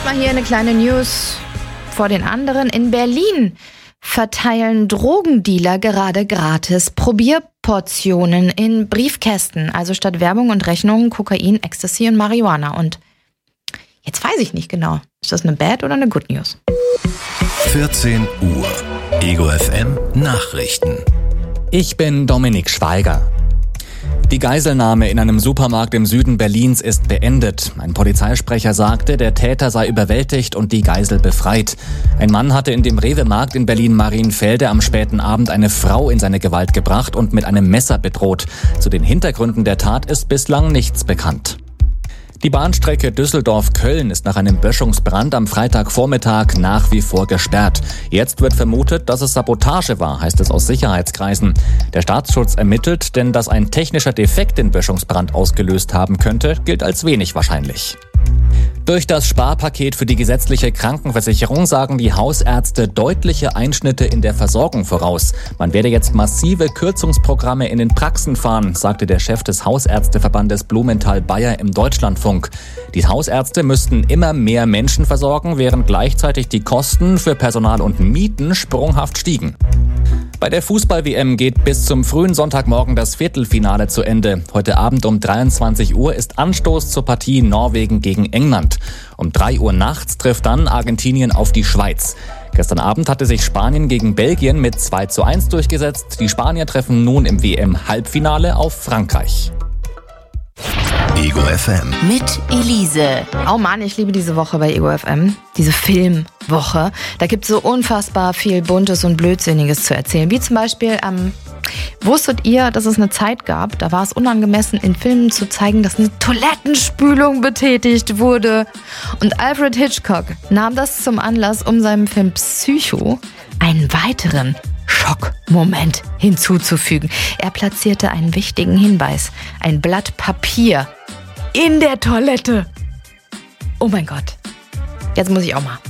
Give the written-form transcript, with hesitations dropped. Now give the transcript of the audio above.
Erstmal hier eine kleine News vor den anderen. In Berlin verteilen Drogendealer gerade gratis Probierportionen in Briefkästen. Also statt Werbung und Rechnungen Kokain, Ecstasy und Marihuana. Und jetzt weiß ich nicht genau, ist das eine Bad oder eine Good News? 14 Uhr. Ego FM Nachrichten. Ich bin Dominik Schweiger. Die Geiselnahme in einem Supermarkt im Süden Berlins ist beendet. Ein Polizeisprecher sagte, der Täter sei überwältigt und die Geisel befreit. Ein Mann hatte in dem Rewe-Markt in Berlin-Marienfelde am späten Abend eine Frau in seine Gewalt gebracht und mit einem Messer bedroht. Zu den Hintergründen der Tat ist bislang nichts bekannt. Die Bahnstrecke Düsseldorf-Köln ist nach einem Böschungsbrand am Freitagvormittag nach wie vor gesperrt. Jetzt wird vermutet, dass es Sabotage war, heißt es aus Sicherheitskreisen. Der Staatsschutz ermittelt, denn dass ein technischer Defekt den Böschungsbrand ausgelöst haben könnte, gilt als wenig wahrscheinlich. Durch das Sparpaket für die gesetzliche Krankenversicherung sagen die Hausärzte deutliche Einschnitte in der Versorgung voraus. Man werde jetzt massive Kürzungsprogramme in den Praxen fahren, sagte der Chef des Hausärzteverbandes Blumenthal-Bayer im Deutschlandfunk. Die Hausärzte müssten immer mehr Menschen versorgen, während gleichzeitig die Kosten für Personal und Mieten sprunghaft stiegen. Bei der Fußball-WM geht bis zum frühen Sonntagmorgen das Viertelfinale zu Ende. Heute Abend um 23 Uhr ist Anstoß zur Partie Norwegen gegen England. Um 3 Uhr nachts trifft dann Argentinien auf die Schweiz. Gestern Abend hatte sich Spanien gegen Belgien mit 2:1 durchgesetzt. Die Spanier treffen nun im WM-Halbfinale auf Frankreich. Ego FM. Mit Elise. Oh Mann, ich liebe diese Woche bei Ego FM. Diese Filmwoche. Da gibt es so unfassbar viel Buntes und Blödsinniges zu erzählen. Wie zum Beispiel wusstet ihr, dass es eine Zeit gab, da war es unangemessen, in Filmen zu zeigen, dass eine Toilettenspülung betätigt wurde. Und Alfred Hitchcock nahm das zum Anlass, um seinem Film Psycho einen weiteren Schockmoment hinzuzufügen. Er platzierte einen wichtigen Hinweis. Ein Blatt Papier in der Toilette. Oh mein Gott. Jetzt muss ich auch mal.